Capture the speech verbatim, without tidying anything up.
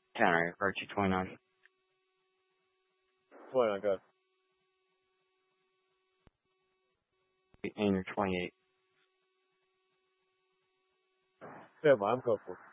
Counter, Archie twenty-nine. twenty-nine, go. And you're twenty-eight. Yeah, man, I'm going for it.